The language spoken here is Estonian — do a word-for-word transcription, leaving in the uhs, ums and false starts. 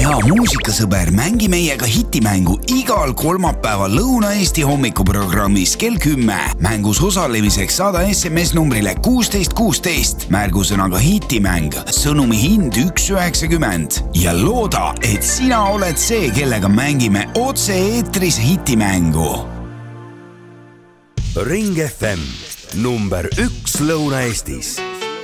hea muusikasõber, mängi meiega hitimängu igal kolmapäeval Lõuna-Eesti hommikuprogrammis kell kümme. Mängus osalemiseks saada S M S numbrile kuusteist kuusteist, märgusõnaga hitimäng, sõnumi hind üks üheksakümmend ja looda, et sina oled see, kellega mängime otse eetris hitimängu. Ring F M number üks Lõuna-Eestis.